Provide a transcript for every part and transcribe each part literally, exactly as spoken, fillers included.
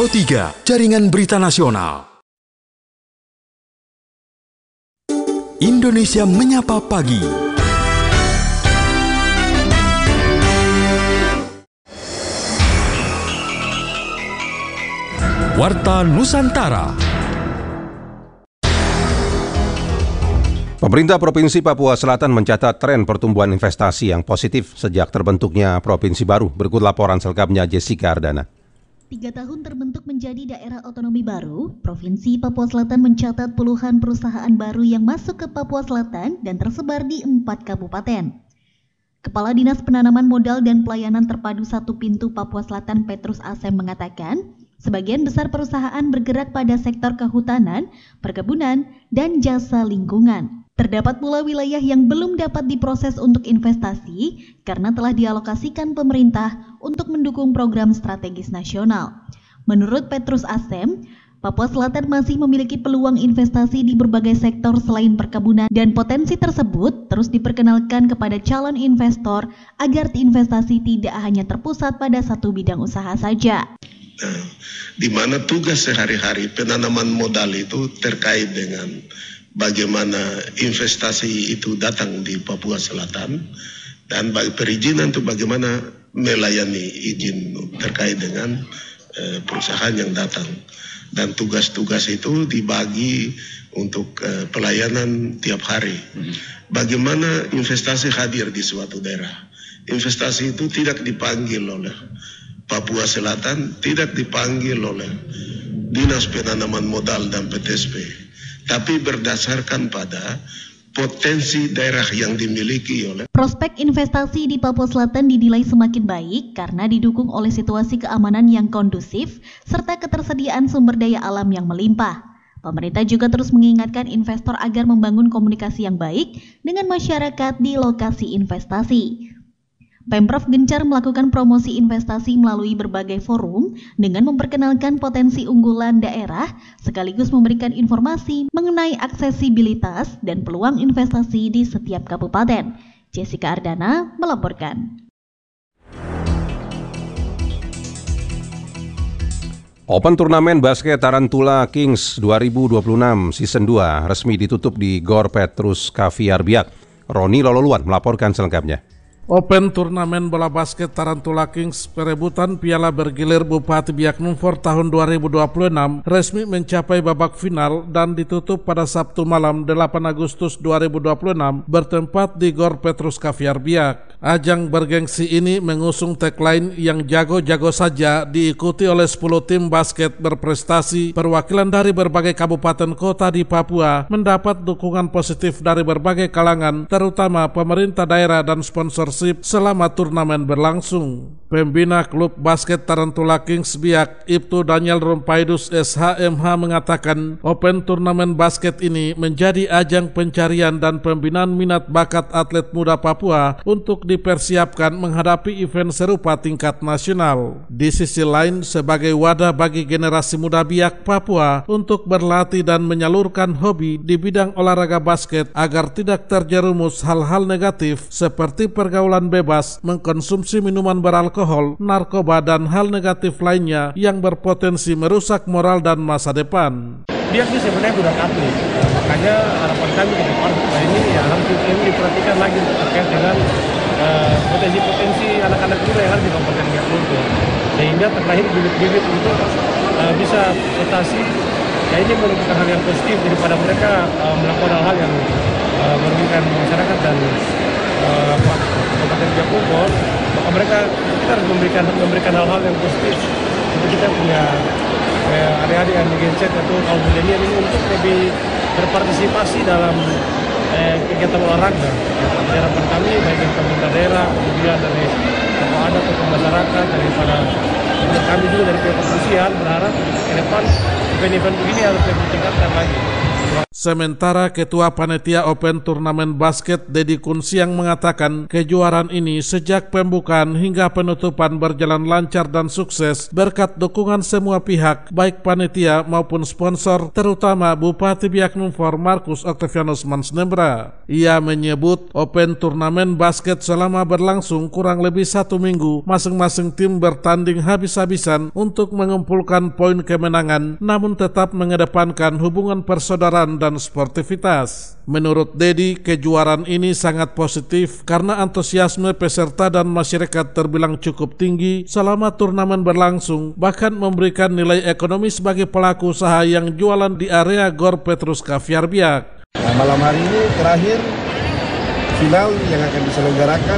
Pro tiga, Jaringan Berita Nasional. Indonesia Menyapa Pagi. Warta Nusantara. Pemerintah Provinsi Papua Selatan mencatat tren pertumbuhan investasi yang positif sejak terbentuknya provinsi baru. Berikut laporan selengkapnya Jessica Ardana. Tiga tahun terbentuk menjadi daerah otonomi baru, Provinsi Papua Selatan mencatat puluhan perusahaan baru yang masuk ke Papua Selatan dan tersebar di empat kabupaten. Kepala Dinas Penanaman Modal dan Pelayanan Terpadu Satu Pintu Papua Selatan Petrus Asem mengatakan, sebagian besar perusahaan bergerak pada sektor kehutanan, perkebunan, dan jasa lingkungan. Terdapat pula wilayah yang belum dapat diproses untuk investasi karena telah dialokasikan pemerintah untuk mendukung program strategis nasional. Menurut Petrus Asem, Papua Selatan masih memiliki peluang investasi di berbagai sektor selain perkebunan dan potensi tersebut terus diperkenalkan kepada calon investor agar investasi tidak hanya terpusat pada satu bidang usaha saja. Nah, di mana tugas sehari-hari penanaman modal itu terkait dengan bagaimana investasi itu datang di Papua Selatan dan perizinan itu bagaimana melayani izin terkait dengan eh, perusahaan yang datang, dan tugas-tugas itu dibagi untuk eh, pelayanan tiap hari. Bagaimana investasi hadir di suatu daerah. Investasi itu tidak dipanggil oleh Papua Selatan, tidak dipanggil oleh Dinas Penanaman Modal dan P T S P, tapi berdasarkan pada potensi daerah yang dimiliki oleh. Prospek investasi di Papua Selatan dinilai semakin baik karena didukung oleh situasi keamanan yang kondusif serta ketersediaan sumber daya alam yang melimpah. Pemerintah juga terus mengingatkan investor agar membangun komunikasi yang baik dengan masyarakat di lokasi investasi. Pemprov gencar melakukan promosi investasi melalui berbagai forum dengan memperkenalkan potensi unggulan daerah sekaligus memberikan informasi mengenai aksesibilitas dan peluang investasi di setiap kabupaten. Jessica Ardana melaporkan. Open Turnamen Basket Tarantula Kings dua ribu dua puluh enam Season dua resmi ditutup di Gor Petrus Kaviar Biak. Roni Lololuan melaporkan selengkapnya. Open Turnamen Bola Basket Tarantula Kings perebutan Piala Bergilir Bupati Biak Numfor tahun dua ribu dua puluh enam resmi mencapai babak final dan ditutup pada Sabtu malam delapan Agustus dua ribu dua puluh enam bertempat di Gor Petrus Kaviar Biak. Ajang bergengsi ini mengusung tagline yang jago-jago saja, diikuti oleh sepuluh tim basket berprestasi perwakilan dari berbagai kabupaten kota di Papua, mendapat dukungan positif dari berbagai kalangan terutama pemerintah daerah dan sponsor selama turnamen berlangsung. Pembina klub basket Tarantula Kings Biak, Ibtu Daniel Rumpaidus S H M H mengatakan Open Turnamen Basket ini menjadi ajang pencarian dan pembinaan minat bakat atlet muda Papua untuk dipersiapkan menghadapi event serupa tingkat nasional. Di sisi lain, sebagai wadah bagi generasi muda Biak Papua untuk berlatih dan menyalurkan hobi di bidang olahraga basket agar tidak terjerumus hal-hal negatif seperti pergaulan bebas, mengkonsumsi minuman beralkohol, narkoba, dan hal negatif lainnya yang berpotensi merusak moral dan masa depan. Dia sih sebenarnya sudah atlet, makanya harapan kami ke depan supaya ini ya harus ini diperhatikan lagi terkait dengan uh, potensi-potensi anak-anak muda yang ada di Kabupaten Biak Numfor, sehingga terlahir bibit-bibit untuk uh, bisa prestasi. Ya ini merupakan hal yang positif daripada mereka uh, melakukan hal-hal yang uh, merugikan masyarakat dan uh, Kabupaten Biak Numfor. Maka mereka kita harus memberikan memberikan hal-hal yang positif untuk kita punya eh, adik-adik yang genset atau kaum milenial ini untuk lebih berpartisipasi dalam eh, kegiatan olahraga. Ya, harapan kami baik dari pemerintah daerah, kemudian dari tokoh adat, tokoh masyarakat, daripada kami juga dari pihak kepolisian berharap ke depan event-event begini harus lebih ditingkatkan lagi. Sementara Ketua Panitia Open Turnamen Basket Dedi Kunsiang mengatakan kejuaraan ini sejak pembukaan hingga penutupan berjalan lancar dan sukses berkat dukungan semua pihak baik panitia maupun sponsor, terutama Bupati Biak Numfor Markus Octavianus Mansnembra. Ia menyebut Open Turnamen Basket selama berlangsung kurang lebih satu minggu, masing-masing tim bertanding habis-habisan untuk mengumpulkan poin kemenangan, namun tetap mengedepankan hubungan persaudaraan dan sportivitas. Menurut Dedi, kejuaraan ini sangat positif karena antusiasme peserta dan masyarakat terbilang cukup tinggi selama turnamen berlangsung, bahkan memberikan nilai ekonomis bagi pelaku usaha yang jualan di area Gor Petrus Caviar Biak. Nah, malam hari ini terakhir final yang akan diselenggarakan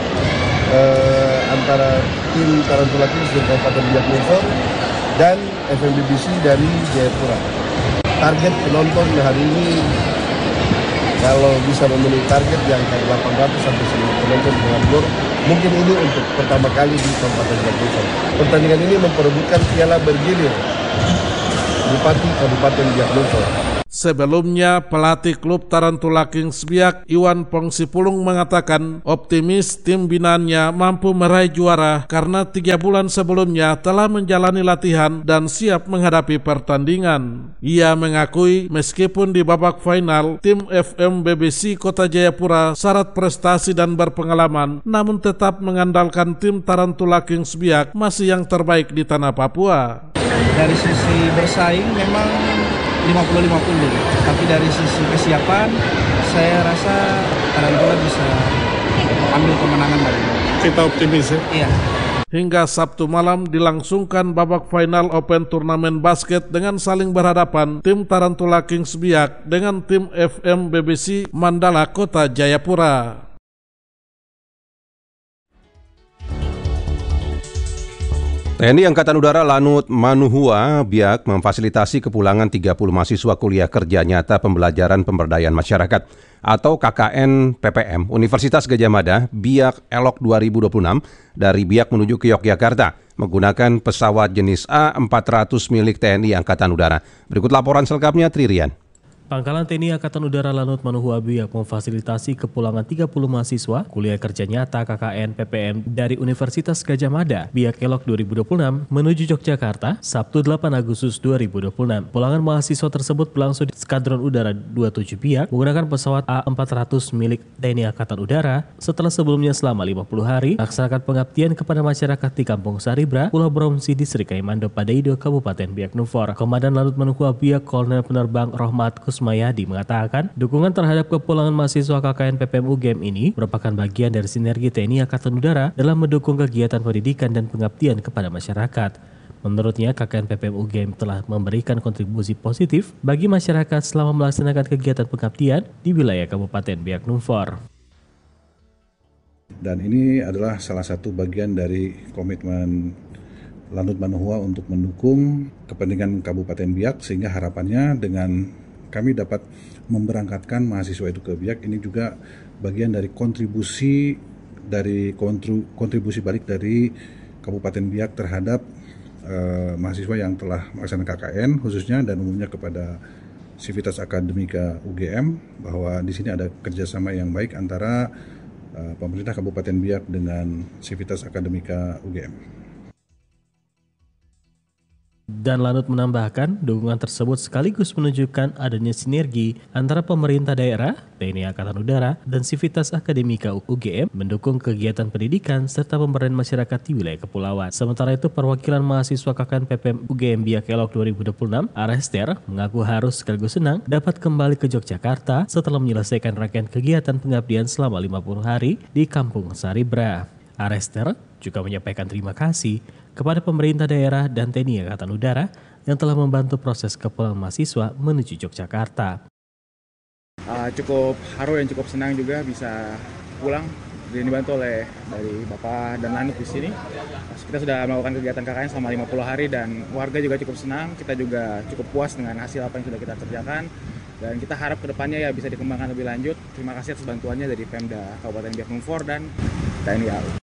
eh, antara tim Tarantula Kings dari Kabupaten Biak Numfor dan F M B B C dari Jayapura. Target penonton hari ini kalau bisa memenuhi target yang kayak delapan ratus sampai seribu penonton dengan gor, mungkin ini untuk pertama kali di Kabupaten Biak Numfor. Pertandingan ini memperebutkan piala bergilir Bupati Kabupaten Biak Numfor. Sebelumnya, pelatih klub Tarantula Kings Biak, Iwan Pongsipulung mengatakan optimis tim binaannya mampu meraih juara karena tiga bulan sebelumnya telah menjalani latihan dan siap menghadapi pertandingan. Ia mengakui meskipun di babak final, tim F M B B C Kota Jayapura syarat prestasi dan berpengalaman, namun tetap mengandalkan tim Tarantula Kings Biak masih yang terbaik di tanah Papua. Dari sisi bersaing memang lima puluh lima puluh, tapi dari sisi kesiapan saya rasa Tarantula bisa ambil kemenangan dari ini. Kita optimis ya? Iya. Hingga Sabtu malam dilangsungkan babak final Open Turnamen Basket dengan saling berhadapan tim Tarantula Kings Biak dengan tim F M B B C Mandala Kota Jayapura. T N I Angkatan Udara Lanut Manuhua Biak memfasilitasi kepulangan tiga puluh mahasiswa kuliah kerja nyata pembelajaran pemberdayaan masyarakat atau K K N P P M Universitas Gadjah Mada Biak Elok dua ribu dua puluh enam dari Biak menuju ke Yogyakarta menggunakan pesawat jenis A empat ratus milik T N I Angkatan Udara. Berikut laporan selengkapnya Tririan. Pangkalan T N I Angkatan Udara Lanut Manuhua Biak memfasilitasi kepulangan tiga puluh mahasiswa kuliah kerja nyata K K N P P M dari Universitas Gadjah Mada Biak Elok dua ribu dua puluh enam menuju Yogyakarta Sabtu delapan Agustus dua ribu dua puluh enam. Pulangan mahasiswa tersebut berlangsung di Skadron Udara dua puluh tujuh Biak menggunakan pesawat A empat ratus milik T N I Angkatan Udara setelah sebelumnya selama lima puluh hari melaksanakan pengabdian kepada masyarakat di Kampung Saribra, Pulau Bromsi, Distrik Kaimando, Padaido, Kabupaten Biak Numfor. Komandan Lanut Manuhua Biak Kolonel Penerbang Rohmat Kusmayadi mengatakan dukungan terhadap kepulangan mahasiswa K K N P P M U G M ini merupakan bagian dari sinergi T N I Angkatan Udara dalam mendukung kegiatan pendidikan dan pengabdian kepada masyarakat. Menurutnya, K K N P P M U G M telah memberikan kontribusi positif bagi masyarakat selama melaksanakan kegiatan pengabdian di wilayah Kabupaten Biak Numfor. Dan ini adalah salah satu bagian dari komitmen Lanut Manuhua untuk mendukung kepentingan Kabupaten Biak, sehingga harapannya dengan kami dapat memberangkatkan mahasiswa itu ke Biak, ini juga bagian dari kontribusi dari kontribusi balik dari Kabupaten Biak terhadap uh, mahasiswa yang telah melaksanakan K K N khususnya dan umumnya kepada Sivitas Akademika U G M, bahwa di sini ada kerjasama yang baik antara uh, pemerintah Kabupaten Biak dengan Sivitas Akademika U G M. Dan Lanut menambahkan, dukungan tersebut sekaligus menunjukkan adanya sinergi antara pemerintah daerah, T N I Angkatan Udara, dan Sivitas Akademika U G M mendukung kegiatan pendidikan serta pemberdayaan masyarakat di wilayah kepulauan. Sementara itu, perwakilan mahasiswa K K N P P M U G M Biak Elok dua ribu dua puluh enam, Arester, mengaku harus sekaligus senang dapat kembali ke Yogyakarta setelah menyelesaikan rangkaian kegiatan pengabdian selama lima puluh hari di Kampung Saribra. Arester juga menyampaikan terima kasih kepada pemerintah daerah dan T N I Angkatan Udara yang telah membantu proses kepulangan mahasiswa menuju Yogyakarta. Uh, cukup haru dan cukup senang juga bisa pulang dan dibantu oleh dari Bapak dan Lanut di sini. Kita sudah melakukan kegiatan K K N selama lima puluh hari dan warga juga cukup senang. Kita juga cukup puas dengan hasil apa yang sudah kita kerjakan. Dan kita harap kedepannya ya bisa dikembangkan lebih lanjut. Terima kasih atas bantuannya dari Pemda Kabupaten Biak Numfor dan T N I A U.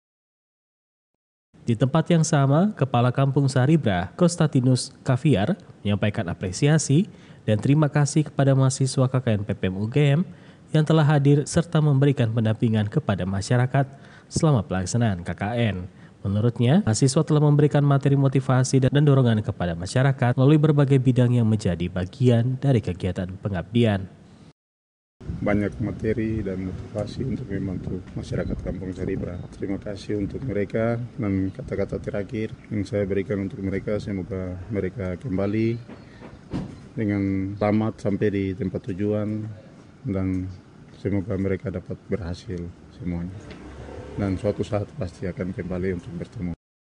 Di tempat yang sama, Kepala Kampung Saribra, Konstantinus Caviar, menyampaikan apresiasi dan terima kasih kepada mahasiswa K K N P P M U G M yang telah hadir serta memberikan pendampingan kepada masyarakat selama pelaksanaan K K N. Menurutnya, mahasiswa telah memberikan materi motivasi dan dorongan kepada masyarakat melalui berbagai bidang yang menjadi bagian dari kegiatan pengabdian. Banyak materi dan motivasi untuk membantu masyarakat Kampung Saribra. Terima kasih untuk mereka, dan kata-kata terakhir yang saya berikan untuk mereka, semoga mereka kembali dengan selamat sampai di tempat tujuan, dan semoga mereka dapat berhasil semuanya. Dan suatu saat pasti akan kembali untuk bertemu.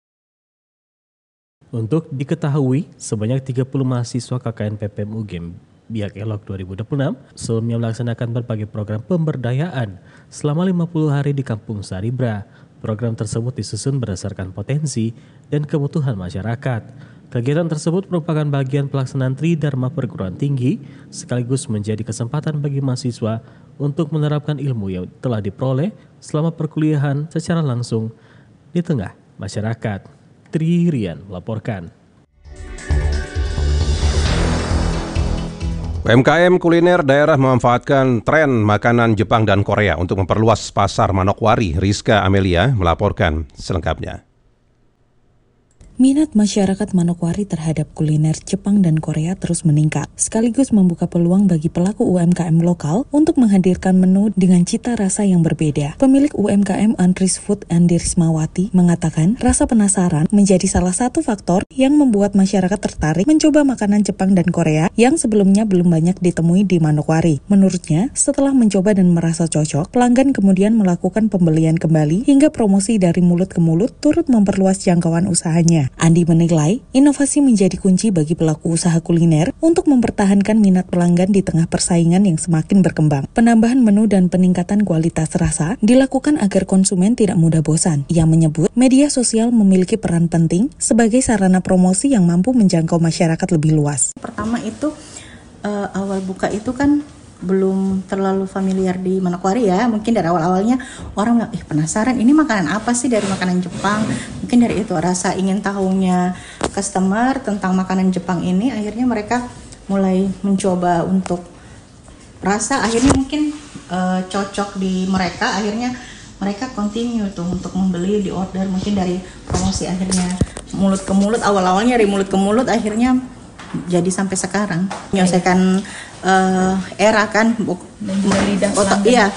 Untuk diketahui, sebanyak tiga puluh mahasiswa K K N P P M U G M Biak Elok dua ribu dua puluh enam sebelumnya melaksanakan berbagai program pemberdayaan selama lima puluh hari di Kampung Saribra. Program tersebut disusun berdasarkan potensi dan kebutuhan masyarakat. Kegiatan tersebut merupakan bagian pelaksanaan Tridharma Perguruan Tinggi sekaligus menjadi kesempatan bagi mahasiswa untuk menerapkan ilmu yang telah diperoleh selama perkuliahan secara langsung di tengah masyarakat. Tri Rian melaporkan. U M K M kuliner daerah memanfaatkan tren makanan Jepang dan Korea untuk memperluas pasar Manokwari. Rizka Amelia melaporkan selengkapnya. Minat masyarakat Manokwari terhadap kuliner Jepang dan Korea terus meningkat, sekaligus membuka peluang bagi pelaku U M K M lokal untuk menghadirkan menu dengan cita rasa yang berbeda. Pemilik U M K M Andris Food Andi Rismawati mengatakan rasa penasaran menjadi salah satu faktor yang membuat masyarakat tertarik mencoba makanan Jepang dan Korea yang sebelumnya belum banyak ditemui di Manokwari. Menurutnya, setelah mencoba dan merasa cocok, pelanggan kemudian melakukan pembelian kembali hingga promosi dari mulut ke mulut turut memperluas jangkauan usahanya. Andi menilai inovasi menjadi kunci bagi pelaku usaha kuliner untuk mempertahankan minat pelanggan di tengah persaingan yang semakin berkembang. Penambahan menu dan peningkatan kualitas rasa dilakukan agar konsumen tidak mudah bosan. Ia menyebut media sosial memiliki peran penting sebagai sarana promosi yang mampu menjangkau masyarakat lebih luas. Pertama itu uh, awal buka itu kan belum terlalu familiar di Manokwari ya. Mungkin dari awal-awalnya orang bilang, ih penasaran ini makanan apa sih dari makanan Jepang. Mungkin dari itu rasa ingin tahunya customer tentang makanan Jepang ini, akhirnya mereka mulai mencoba untuk rasa, akhirnya mungkin uh, cocok di mereka, akhirnya mereka continue tuh untuk membeli, di order, mungkin dari promosi, akhirnya mulut ke mulut, awal-awalnya dari mulut ke mulut, akhirnya jadi sampai sekarang menyelesaikan uh, era kan lidah otak iya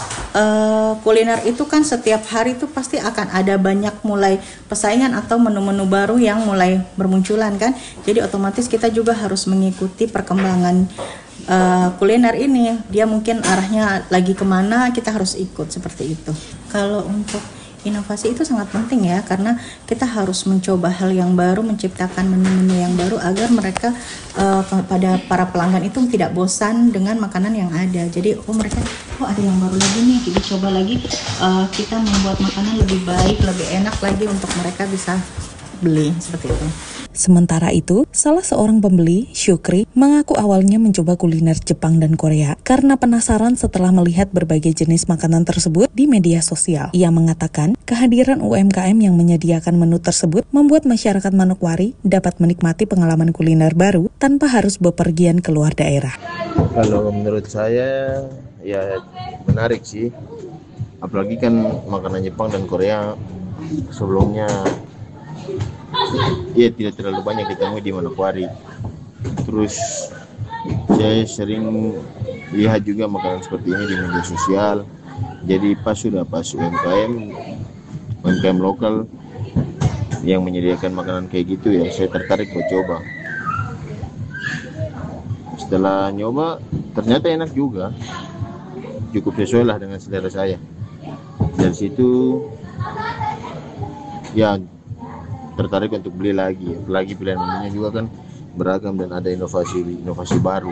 uh, kuliner itu kan setiap hari itu pasti akan ada banyak mulai persaingan atau menu-menu baru yang mulai bermunculan kan, jadi otomatis kita juga harus mengikuti perkembangan uh, kuliner ini, dia mungkin arahnya lagi kemana, kita harus ikut seperti itu. Kalau untuk inovasi itu sangat penting ya, karena kita harus mencoba hal yang baru, menciptakan menu-menu yang baru agar mereka uh, pada para pelanggan itu tidak bosan dengan makanan yang ada. Jadi oh mereka oh ada yang baru lagi nih, kita coba lagi, uh, kita membuat makanan lebih baik, lebih enak lagi untuk mereka bisa beli seperti itu. Sementara itu, salah seorang pembeli, Syukri, mengaku awalnya mencoba kuliner Jepang dan Korea karena penasaran setelah melihat berbagai jenis makanan tersebut di media sosial. Ia mengatakan, kehadiran U M K M yang menyediakan menu tersebut membuat masyarakat Manokwari dapat menikmati pengalaman kuliner baru tanpa harus bepergian keluar daerah. Kalau menurut saya, ya menarik sih. Apalagi kan makanan Jepang dan Korea sebelumnya ya tidak terlalu banyak ditemui di Manokwari. Terus saya sering lihat juga makanan seperti ini di media sosial. Jadi pas sudah pas U M K M U M K M lokal yang menyediakan makanan kayak gitu ya, saya tertarik buat coba. Setelah nyoba ternyata enak juga, cukup sesuai lah dengan selera saya. Dari situ ya tertarik untuk beli lagi, apalagi pilihan menunya juga kan beragam dan ada inovasi-inovasi baru.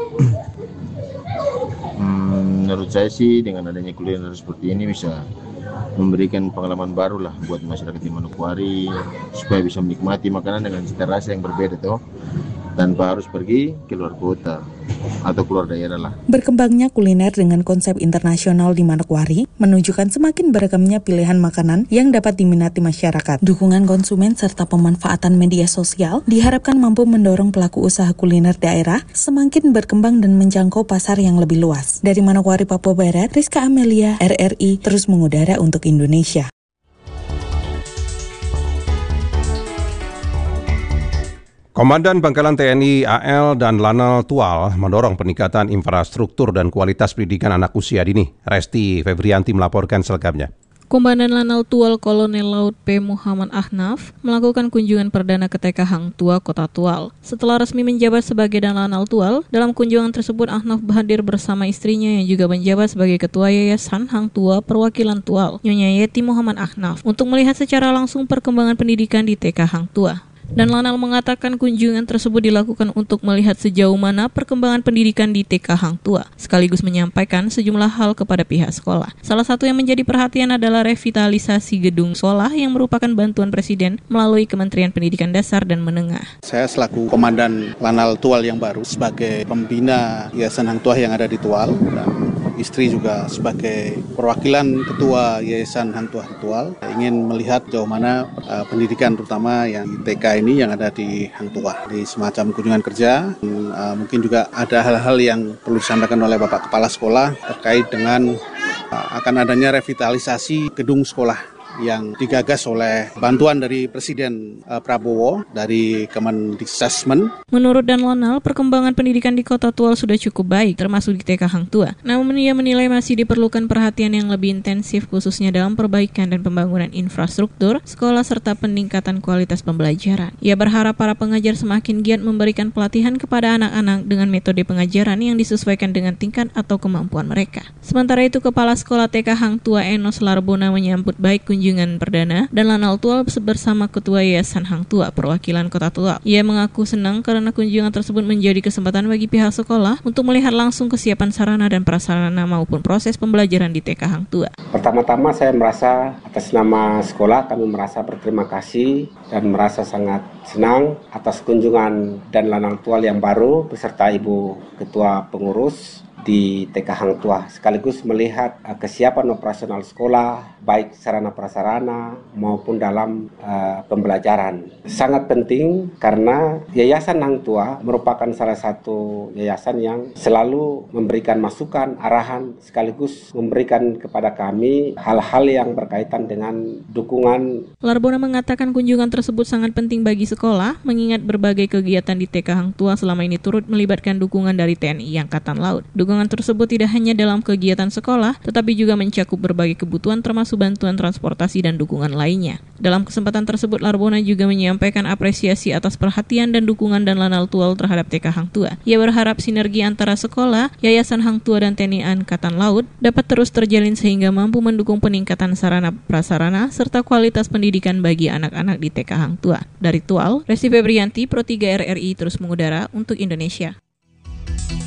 Hmm, menurut saya sih dengan adanya kuliner seperti ini bisa memberikan pengalaman baru lah buat masyarakat di Manokwari supaya bisa menikmati makanan dengan cita rasa yang berbeda toh. tanpa harus pergi keluar kota atau keluar daerah lah. Berkembangnya kuliner dengan konsep internasional di Manokwari menunjukkan semakin beragamnya pilihan makanan yang dapat diminati masyarakat. Dukungan konsumen serta pemanfaatan media sosial diharapkan mampu mendorong pelaku usaha kuliner daerah semakin berkembang dan menjangkau pasar yang lebih luas. Dari Manokwari, Papua Barat, Rizka Amelia, R R I, terus mengudara untuk Indonesia. Komandan Pangkalan T N I A L dan Lanal Tual mendorong peningkatan infrastruktur dan kualitas pendidikan anak usia dini. Resti Febrianti melaporkan selengkapnya. Komandan Lanal Tual Kolonel Laut P. Muhammad Ahnaf melakukan kunjungan perdana ke T K Hang Tua, Kota Tual. Setelah resmi menjabat sebagai Dan Lanal Tual, dalam kunjungan tersebut Ahnaf hadir bersama istrinya yang juga menjabat sebagai Ketua Yayasan Hang Tua Perwakilan Tual, Nyonya Yeti Muhammad Ahnaf, untuk melihat secara langsung perkembangan pendidikan di T K Hang Tua. Dan Lanal mengatakan kunjungan tersebut dilakukan untuk melihat sejauh mana perkembangan pendidikan di T K Hang Tua, sekaligus menyampaikan sejumlah hal kepada pihak sekolah. Salah satu yang menjadi perhatian adalah revitalisasi gedung sekolah yang merupakan bantuan Presiden melalui Kementerian Pendidikan Dasar dan Menengah. Saya selaku Komandan Lanal Tual yang baru sebagai pembina Yayasan Hang Tua yang ada di Tual, dan istri juga sebagai perwakilan Ketua Yayasan Hang Tua Tual, ingin melihat jauh mana uh, pendidikan terutama yang di T K ini yang ada di Hang Tua. Di semacam kunjungan kerja, uh, mungkin juga ada hal-hal yang perlu disampaikan oleh Bapak Kepala Sekolah terkait dengan uh, akan adanya revitalisasi gedung sekolah yang digagas oleh bantuan dari Presiden uh, Prabowo dari Kemendikbudristek. Menurut Dan Lanal, perkembangan pendidikan di Kota Tual sudah cukup baik, termasuk di T K Hang Tua. Namun ia menilai masih diperlukan perhatian yang lebih intensif, khususnya dalam perbaikan dan pembangunan infrastruktur sekolah serta peningkatan kualitas pembelajaran. Ia berharap para pengajar semakin giat memberikan pelatihan kepada anak-anak dengan metode pengajaran yang disesuaikan dengan tingkat atau kemampuan mereka. Sementara itu, Kepala Sekolah T K Hang Tua Enos Larbona menyambut baik kunjungan kunjungan perdana dan Lanal Tual bersama Ketua Yayasan Hang Tua Perwakilan Kota Tual. Ia mengaku senang karena kunjungan tersebut menjadi kesempatan bagi pihak sekolah untuk melihat langsung kesiapan sarana dan prasarana maupun proses pembelajaran di T K Hang Tua. Pertama-tama saya merasa atas nama sekolah kami merasa berterima kasih dan merasa sangat senang atas kunjungan Dan Lanal Tual yang baru beserta Ibu Ketua Pengurus di T K Hang Tua, sekaligus melihat uh, kesiapan operasional sekolah, baik sarana prasarana maupun dalam uh, pembelajaran. Sangat penting karena Yayasan Hang Tua merupakan salah satu yayasan yang selalu memberikan masukan, arahan, sekaligus memberikan kepada kami hal-hal yang berkaitan dengan dukungan. Larbona mengatakan kunjungan tersebut sangat penting bagi sekolah, mengingat berbagai kegiatan di T K Hang Tua selama ini turut melibatkan dukungan dari T N I Angkatan Laut. Dukungan tersebut tidak hanya dalam kegiatan sekolah, tetapi juga mencakup berbagai kebutuhan termasuk bantuan transportasi dan dukungan lainnya. Dalam kesempatan tersebut, Larbona juga menyampaikan apresiasi atas perhatian dan dukungan Dan Lanal Tual terhadap T K Hang Tua. Ia berharap sinergi antara sekolah, Yayasan Hang Tua dan T N I Angkatan Laut dapat terus terjalin sehingga mampu mendukung peningkatan sarana prasarana serta kualitas pendidikan bagi anak-anak di T K Hang Tua. Dari Tual, Resti Febrianti, Pro tiga R R I terus mengudara untuk Indonesia.